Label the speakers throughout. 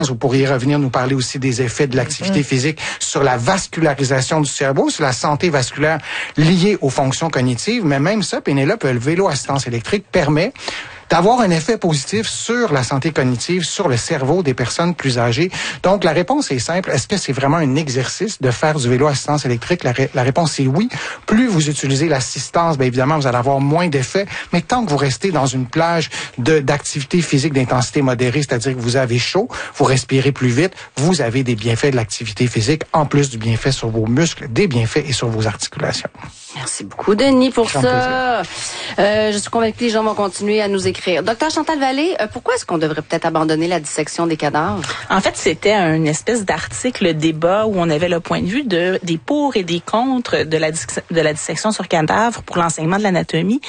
Speaker 1: Vous pourriez revenir nous parler aussi des effets de l'activité physique sur la vascularisation du cerveau, sur la santé vasculaire liée aux fonctions cognitives. Mais même ça, Pénélope, le vélo assistance électrique permet d'avoir un effet positif sur la santé cognitive, sur le cerveau des personnes plus âgées. Donc, la réponse est simple. Est-ce que c'est vraiment un exercice de faire du vélo assistance électrique? La réponse est oui. Plus vous utilisez l'assistance, bien évidemment, vous allez avoir moins d'effets. Mais tant que vous restez dans une plage d'activité physique d'intensité modérée, c'est-à-dire que vous avez chaud, vous respirez plus vite, vous avez des bienfaits de l'activité physique, en plus du bienfait sur vos muscles, des bienfaits et sur vos articulations.
Speaker 2: Merci beaucoup, Denis, pour ça. Je suis convaincue que les gens vont continuer à nous écrire. Docteur Chantal Vallée, pourquoi est-ce qu'on devrait peut-être abandonner la dissection des cadavres?
Speaker 3: En fait, c'était une espèce d'article débat où on avait le point de vue des pour et des contre de la dissection sur cadavre pour l'enseignement de l'anatomie.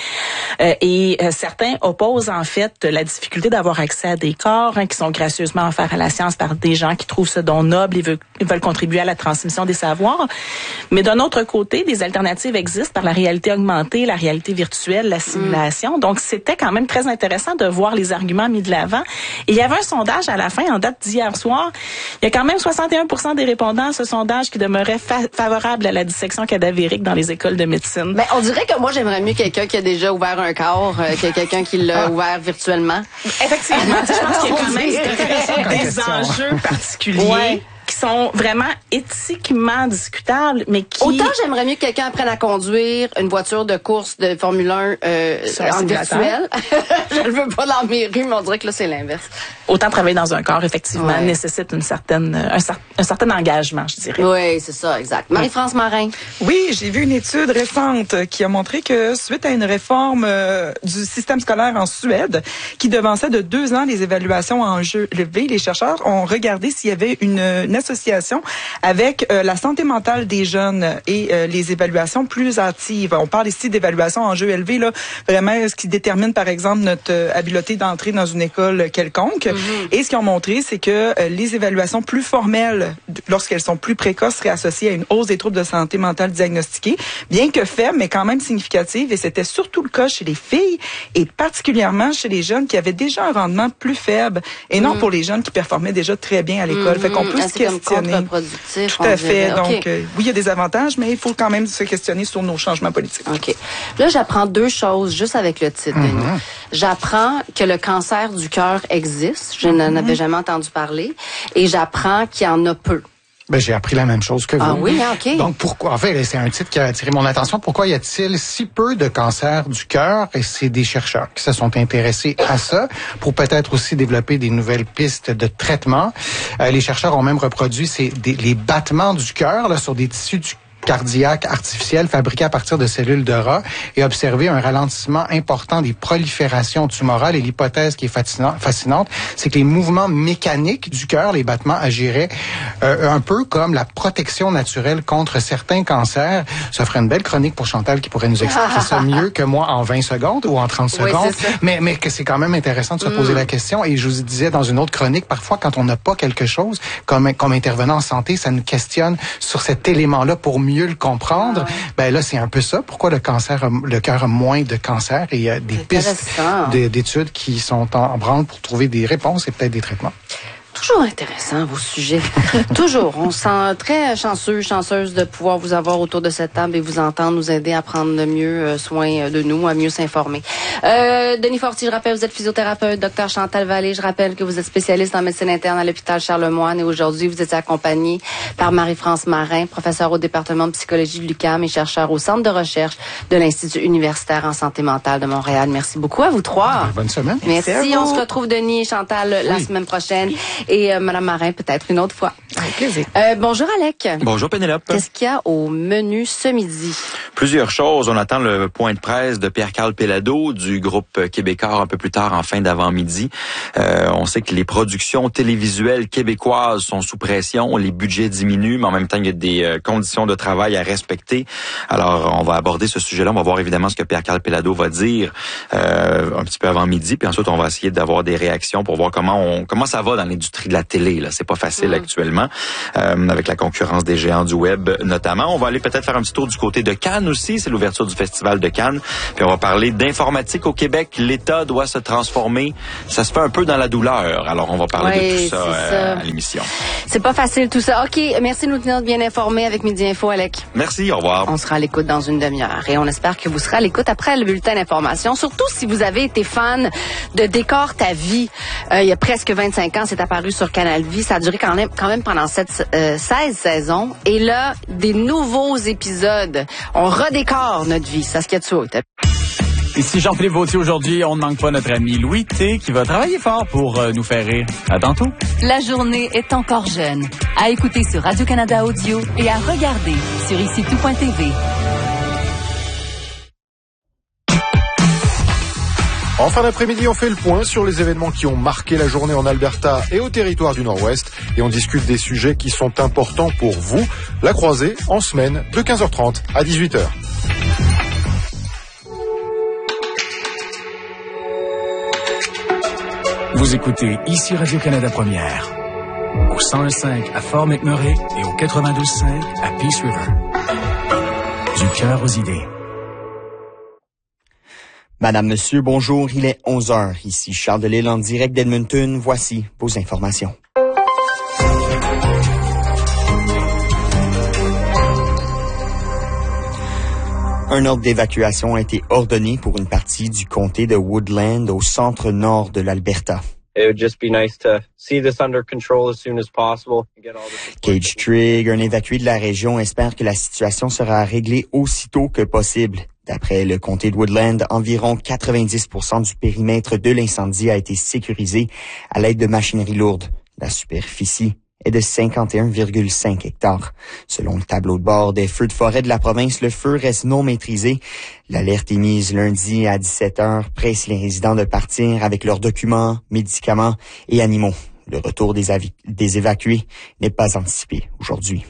Speaker 3: Et certains opposent en fait la difficulté d'avoir accès à des corps qui sont gracieusement offerts à la science par des gens qui trouvent ce don noble et veulent contribuer à la transmission des savoirs. Mais d'un autre côté, des alternatives existent par la réalité augmentée, la réalité virtuelle, la simulation. Donc, c'était quand même très intéressant de voir les arguments mis de l'avant. Et il y avait un sondage à la fin, en date d'hier soir. Il y a quand même 61% des répondants à ce sondage qui demeuraient favorables à la dissection cadavérique dans les écoles de médecine.
Speaker 2: Ben, on dirait que moi, j'aimerais mieux quelqu'un qui a déjà ouvert un corps que quelqu'un qui l'a ouvert virtuellement.
Speaker 3: Effectivement. Je pense qu'il y a quand même des enjeux particuliers. Ouais. Qui sont vraiment éthiquement discutables, mais qui...
Speaker 2: Autant j'aimerais mieux que quelqu'un apprenne à conduire une voiture de course de Formule 1 en virtuel. Je le veux pas dans mes rues, mais on dirait que là, c'est l'inverse.
Speaker 3: Autant travailler dans un corps, effectivement, nécessite un certain engagement, je dirais.
Speaker 2: Oui, c'est ça, exact. Marie-France Marin.
Speaker 4: Oui, j'ai vu une étude récente qui a montré que suite à une réforme du système scolaire en Suède, qui devançait de 2 ans les évaluations en jeu élevé, les chercheurs ont regardé s'il y avait une association avec la santé mentale des jeunes et les évaluations plus hâtives. On parle ici d'évaluations en jeu élevé, là, vraiment ce qui détermine, par exemple, notre habileté d'entrer dans une école quelconque. Et ce qu'ils ont montré, c'est que les évaluations plus formelles, lorsqu'elles sont plus précoces, seraient associées à une hausse des troubles de santé mentale diagnostiqués, bien que faible, mais quand même significative. Et c'était surtout le cas chez les filles et particulièrement chez les jeunes qui avaient déjà un rendement plus faible et non pour les jeunes qui performaient déjà très bien à l'école. Fait qu'on peut se questionner.
Speaker 2: Contre-productif.
Speaker 4: Tout à fait. Donc,
Speaker 2: okay.
Speaker 4: Oui, il y a des avantages, mais il faut quand même se questionner sur nos changements politiques.
Speaker 2: OK. Là, j'apprends 2 choses juste avec le titre, Denis. J'apprends que le cancer du cœur existe. Je n'en avais jamais entendu parler. Et j'apprends qu'il y en a peu.
Speaker 1: Ben, j'ai appris la même chose que vous.
Speaker 2: Ah oui, OK.
Speaker 1: Donc, pourquoi? En fait, c'est un titre qui a attiré mon attention. Pourquoi y a-t-il si peu de cancer du cœur? Et c'est des chercheurs qui se sont intéressés à ça pour peut-être aussi développer des nouvelles pistes de traitement. Les chercheurs ont même reproduit les battements du cœur là, sur des tissus du cardiaque artificielle fabriquée à partir de cellules de rat et observer un ralentissement important des proliférations tumorales. Et l'hypothèse qui est fascinante, c'est que les mouvements mécaniques du cœur, les battements, agiraient un peu comme la protection naturelle contre certains cancers. Ça ferait une belle chronique pour Chantal qui pourrait nous expliquer ça mieux que moi en 20 secondes ou en 30 secondes. Mais que c'est quand même intéressant de se poser la question. Et je vous disais dans une autre chronique, parfois quand on n'a pas quelque chose, comme intervenant en santé, ça nous questionne sur cet élément-là pour mieux le comprendre. Ben là, c'est un peu ça. Pourquoi le cœur a moins de cancer et il y a des pistes d'études qui sont en branle pour trouver des réponses et peut-être des traitements.
Speaker 2: Toujours intéressant, vos sujets. Toujours. On se sent très chanceuse de pouvoir vous avoir autour de cette table et vous entendre, nous aider à prendre le mieux soin de nous, à mieux s'informer. Denis Fortier, je rappelle, vous êtes physiothérapeute. Docteur Chantal Vallée, je rappelle que vous êtes spécialiste en médecine interne à l'hôpital Charlemagne et aujourd'hui, vous êtes accompagnée par Marie-France Marin, professeure au département de psychologie de l'UQAM et chercheur au centre de recherche de l'Institut universitaire en santé mentale de Montréal. Merci beaucoup à vous 3.
Speaker 1: Bonne semaine.
Speaker 2: Merci. On se retrouve, Denis et Chantal, la semaine prochaine. Et Mme Marin, peut-être une autre fois.
Speaker 4: Avec plaisir.
Speaker 2: Bonjour, Alec.
Speaker 5: Bonjour, Pénélope.
Speaker 2: Qu'est-ce qu'il y a au menu ce midi?
Speaker 5: Plusieurs choses. On attend le point de presse de Pierre-Carl Péladeau du groupe québécois un peu plus tard en fin d'avant-midi. On sait que les productions télévisuelles québécoises sont sous pression, les budgets diminuent, mais en même temps, il y a des conditions de travail à respecter. Alors, on va aborder ce sujet-là. On va voir évidemment ce que Pierre-Carl Péladeau va dire un petit peu avant midi, puis ensuite, on va essayer d'avoir des réactions pour voir comment ça va dans l'industrie de la télé. Là, c'est pas facile actuellement, avec la concurrence des géants du web notamment. On va aller peut-être faire un petit tour du côté de Cannes aussi, c'est l'ouverture du Festival de Cannes. Puis on va parler d'informatique au Québec. L'État doit se transformer. Ça se fait un peu dans la douleur. Alors, on va parler de tout ça, à l'émission.
Speaker 2: C'est pas facile tout ça. OK, merci de nous tenir bien informés avec Midi Info, Alec.
Speaker 5: Merci, au revoir.
Speaker 2: On sera à l'écoute dans une demi-heure et on espère que vous serez à l'écoute après le bulletin d'information. Surtout si vous avez été fan de Décor ta vie. Il y a presque 25 ans, c'est apparu sur Canal Vie. Ça a duré quand même pendant 16 saisons. Et là, des nouveaux épisodes. On redécore notre vie. Ça se qu'il y a dessous.
Speaker 6: Ici Jean-Philippe Vautier. Aujourd'hui, on ne manque pas notre ami Louis T qui va travailler fort pour nous faire rire. À tantôt.
Speaker 7: La journée est encore jeune. À écouter sur Radio-Canada Audio et à regarder sur ICITOUP.tv.
Speaker 8: En fin d'après-midi, on fait le point sur les événements qui ont marqué la journée en Alberta et au territoire du Nord-Ouest. Et on discute des sujets qui sont importants pour vous. La croisée, en semaine, de 15h30 à 18h.
Speaker 9: Vous écoutez ici Radio-Canada Première, au 101.5 à Fort McMurray et au 92.5 à Peace River. Du cœur aux idées.
Speaker 10: Madame, Monsieur, bonjour, il est 11h. Ici Charles Delisle en direct d'Edmonton. Voici vos informations. Un ordre d'évacuation a été ordonné pour une partie du comté de Woodland au centre-nord de l'Alberta.
Speaker 11: It would just be nice to see this under control as soon as possible.
Speaker 10: Cage Trigg, un évacué de la région, espère que la situation sera réglée aussitôt que possible. D'après le comté de Woodland, environ 90% du périmètre de l'incendie a été sécurisé à l'aide de machinerie lourde. La superficie est de 51,5 hectares. Selon le tableau de bord des feux de forêt de la province, le feu reste non maîtrisé. L'alerte émise lundi à 17h presse les résidents de partir avec leurs documents, médicaments et animaux. Le retour des évacués n'est pas anticipé aujourd'hui.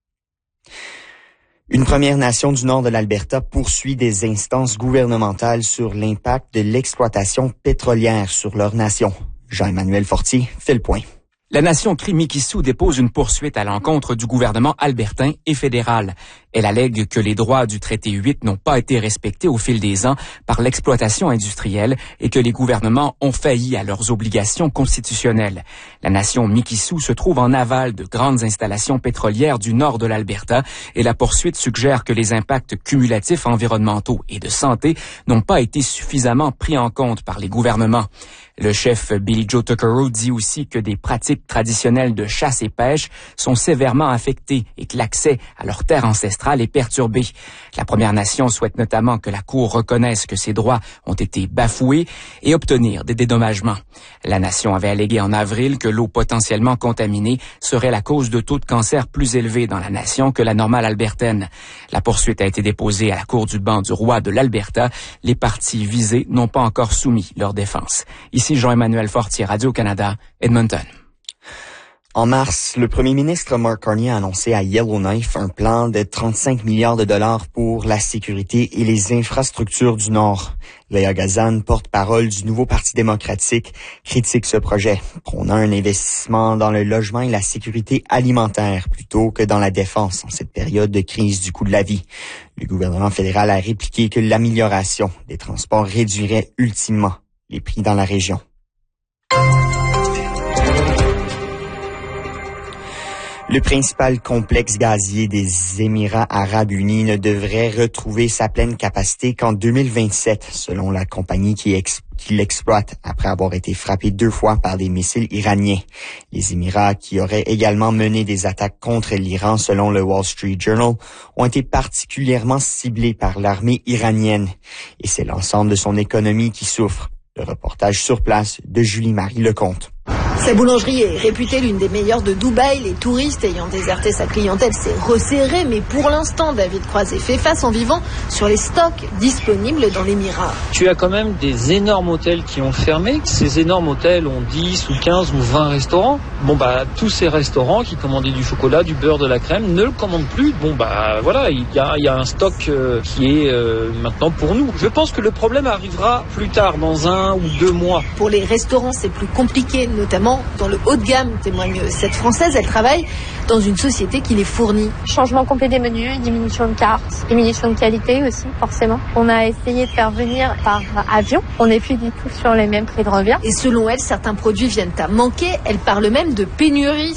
Speaker 10: Une Première Nation du nord de l'Alberta poursuit des instances gouvernementales sur l'impact de l'exploitation pétrolière sur leur nation. Jean-Emmanuel Fortier fait le point.
Speaker 12: La nation Cri-Mikisew dépose une poursuite à l'encontre du gouvernement albertain et fédéral. Elle allègue que les droits du traité 8 n'ont pas été respectés au fil des ans par l'exploitation industrielle et que les gouvernements ont failli à leurs obligations constitutionnelles. La nation Mikisew se trouve en aval de grandes installations pétrolières du nord de l'Alberta et la poursuite suggère que les impacts cumulatifs environnementaux et de santé n'ont pas été suffisamment pris en compte par les gouvernements. Le chef Billy Joe Tuckero dit aussi que des pratiques traditionnelles de chasse et pêche sont sévèrement affectées et que l'accès à leurs terres ancestrales est perturbé. La Première Nation souhaite notamment que la Cour reconnaisse que ses droits ont été bafoués et obtenir des dédommagements. La nation avait allégué en avril que l'eau potentiellement contaminée serait la cause de taux de cancer plus élevés dans la nation que la normale albertaine. La poursuite a été déposée à la Cour du banc du roi de l'Alberta. Les parties visées n'ont pas encore soumis leur défense. Ici Jean-Emmanuel Fortier, Radio-Canada, Edmonton.
Speaker 10: En mars, le premier ministre Mark Carney a annoncé à Yellowknife un plan de 35 milliards de dollars pour la sécurité et les infrastructures du Nord. Léa Gazan, porte-parole du nouveau Parti démocratique, critique ce projet, prônant un investissement dans le logement et la sécurité alimentaire plutôt que dans la défense en cette période de crise du coût de la vie. Le gouvernement fédéral a répliqué que l'amélioration des transports réduirait ultimement les prix dans la région. Le principal complexe gazier des Émirats arabes unis ne devrait retrouver sa pleine capacité qu'en 2027, selon la compagnie qui l'exploite après avoir été frappé 2 fois par des missiles iraniens. Les Émirats, qui auraient également mené des attaques contre l'Iran, selon le Wall Street Journal, ont été particulièrement ciblés par l'armée iranienne. Et c'est l'ensemble de son économie qui souffre. Le reportage sur place de Julie-Marie Lecomte.
Speaker 13: Sa boulangerie est réputée l'une des meilleures de Dubaï. Les touristes ayant déserté sa clientèle s'est resserrée. Mais pour l'instant, David Croiset fait face en vivant sur les stocks disponibles dans l'Émirat.
Speaker 14: Tu as quand même des énormes hôtels qui ont fermé. Ces énormes hôtels ont 10 ou 15 ou 20 restaurants. Tous ces restaurants qui commandaient du chocolat, du beurre, de la crème ne le commandent plus. Voilà, il y a un stock qui est maintenant pour nous. Je pense que le problème arrivera plus tard, dans 1 ou 2 mois.
Speaker 13: Pour les restaurants, c'est plus compliqué, notamment vraiment dans le haut de gamme, témoigne cette Française. Elle travaille dans une société qui les fournit.
Speaker 15: Changement complet des menus, diminution de cartes, diminution de qualité aussi, forcément. On a essayé de faire venir par avion. On n'est plus du tout sur les mêmes prix de revient.
Speaker 13: Et selon elle, certains produits viennent à manquer. Elle parle même de pénurie.